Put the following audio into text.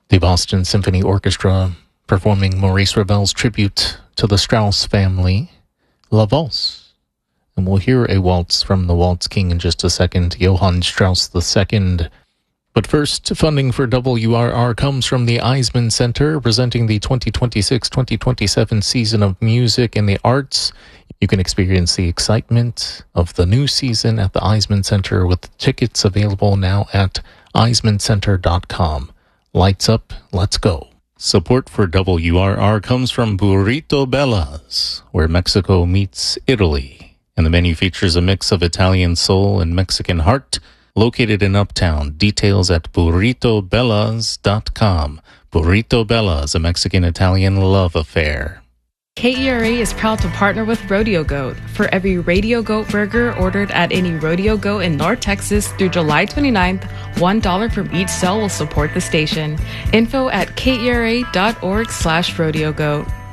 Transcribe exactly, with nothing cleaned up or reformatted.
The Boston Symphony Orchestra performing Maurice Ravel's tribute to the Strauss family, La Valse. And we'll hear a waltz from the Waltz King in just a second, Johann Strauss the Second. But first, funding for W R R comes from the Eisman Center, presenting the twenty twenty-six twenty twenty-seven season of music and the arts. You can experience the excitement of the new season at the Eisman Center with tickets available now at eisman center dot com. Lights up, let's go. Support for W R R comes from Burrito Bella's, where Mexico meets Italy. And the menu features a mix of Italian soul and Mexican heart, located in Uptown. Details at burrito bellas dot com. Burrito Bella's, a Mexican-Italian love affair. K E R A is proud to partner with Rodeo Goat. For every Radio Goat burger ordered at any Rodeo Goat in North Texas through July twenty-ninth, one dollar from each sale will support the station. Info at kera dot org slash rodeo goat.